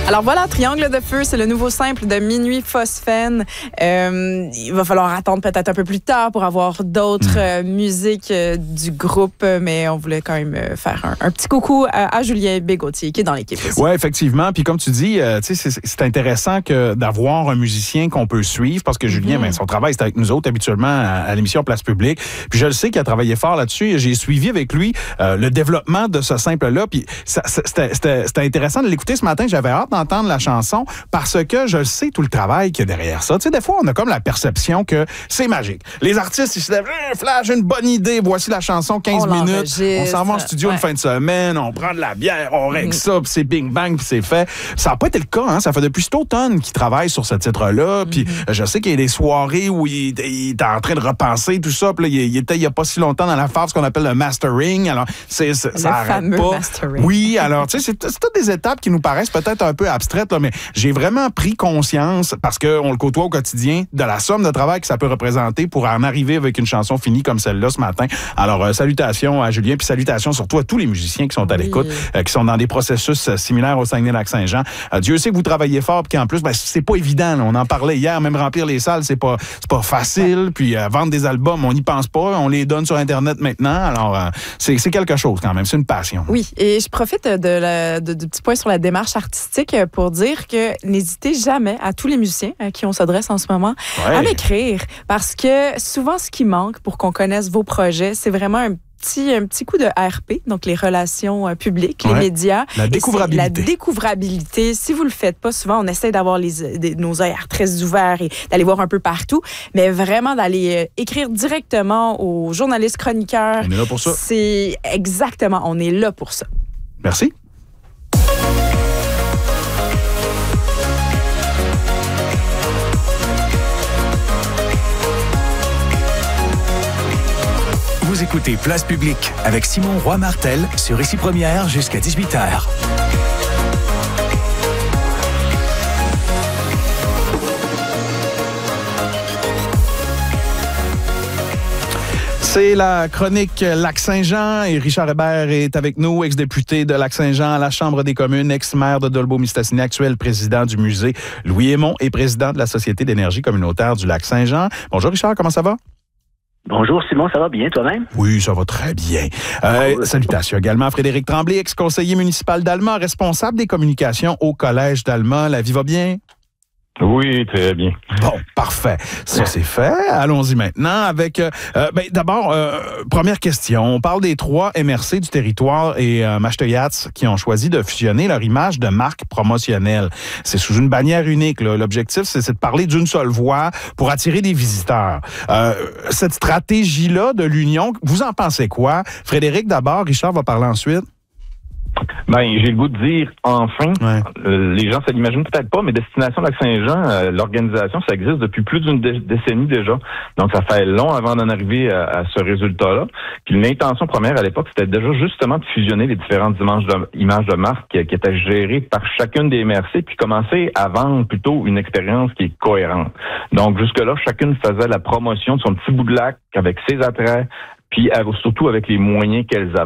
Alors voilà, Triangle de feu, c'est le nouveau simple de Minuit Phosphène. Il va falloir attendre peut-être un peu plus tard pour avoir d'autres musiques du groupe, mais on voulait quand même faire un petit coucou à Julien Bégautier qui est dans l'équipe aussi. Oui, effectivement. Puis comme tu dis, c'est intéressant d'avoir un musicien qu'on peut suivre parce que Julien, son travail, c'est avec nous autres habituellement à l'émission Place Publique. Puis je le sais qu'il a travaillé fort là-dessus. J'ai suivi avec lui le développement de ce simple-là. Puis c'était intéressant de l'écouter ce matin. J'avais hâte d'entendre la chanson parce que je le sais tout le travail qu'il y a derrière ça. Tu sais, des fois, on a comme la perception que c'est magique. Les artistes, ils se lèvent, flash, une bonne idée, voici la chanson, 15 minutes. On s'en va en studio une fin de semaine, on prend de la bière, on règle ça, puis c'est bing bang, puis c'est fait. Ça n'a pas été le cas, hein. Ça fait depuis cet automne qu'il travaille sur ce titre-là. Puis je sais qu'il y a des soirées où il est en train de repenser tout ça. Puis là, il était il n'y a pas si longtemps dans la phase qu'on appelle le mastering. Alors, ça arrête pas. Mastering. Oui, alors, tu sais, c'est toutes des étapes qui nous paraissent peut-être un peu abstraites, là, mais j'ai vraiment pris conscience, parce qu'on le côtoie au quotidien, de la somme de travail que ça peut représenter pour en arriver avec une chanson finie comme celle-là ce matin. Alors, salutations à Julien, puis salutations surtout à tous les musiciens qui sont à l'écoute, qui sont dans des processus similaires au Saguenay-Lac-Saint-Jean. Dieu sait que vous travaillez fort, puis qu'en plus, c'est pas évident. Là. On en parlait hier, même remplir les salles, c'est pas facile. Puis vendre des albums, on n'y pense pas. On les donne sur Internet maintenant. Alors, c'est quelque chose quand même. C'est une passion. Oui, et je profite du petit point sur la démarche artistique pour dire que n'hésitez jamais, à tous les musiciens à qui on s'adresse en ce moment, à m'écrire. Parce que souvent, ce qui manque pour qu'on connaisse vos projets, c'est vraiment un petit coup de RP, donc les relations publiques, les médias. La découvrabilité. La découvrabilité. Si vous le faites pas, souvent, on essaie d'avoir nos œils très ouverts et d'aller voir un peu partout, mais vraiment d'aller écrire directement aux journalistes chroniqueurs. On est là pour ça. C'est exactement, on est là pour ça. Merci. Vous écoutez Place Publique avec Simon Roy-Martel sur Ici Première jusqu'à 18h. C'est la chronique Lac-Saint-Jean et Richard Hébert est avec nous, ex-député de Lac-Saint-Jean à la Chambre des communes, ex-maire de Dolbeau-Mistassini, actuel président du musée Louis-Aymon et président de la Société d'énergie communautaire du Lac-Saint-Jean. Bonjour Richard, comment ça va? Bonjour Simon, ça va bien toi-même? Oui, ça va très bien. Salutations également à Frédéric Tremblay, ex-conseiller municipal d'Alma, responsable des communications au Collège d'Alma. La vie va bien? Oui, très bien. Bon, parfait. Ça, c'est fait. Allons-y maintenant avec... d'abord, première question. On parle des 3 MRC du territoire et Mashteuiatsh qui ont choisi de fusionner leur image de marque promotionnelle. C'est sous une bannière unique. Là. L'objectif, c'est de parler d'une seule voix pour attirer des visiteurs. Cette stratégie-là de l'Union, vous en pensez quoi? Frédéric d'abord, Richard va parler ensuite. Ben, j'ai le goût de dire, enfin, les gens, ça l'imaginent peut-être pas, mais Destination Lac-Saint-Jean, l'organisation, ça existe depuis plus d'une décennie déjà. Donc, ça fait long avant d'en arriver à ce résultat-là. Puis l'intention première à l'époque, c'était déjà justement de fusionner les différentes images de marque qui étaient gérées par chacune des MRC, puis commencer à vendre plutôt une expérience qui est cohérente. Donc, jusque-là, chacune faisait la promotion de son petit bout de lac avec ses attraits, puis surtout avec les moyens qu'elles avaient.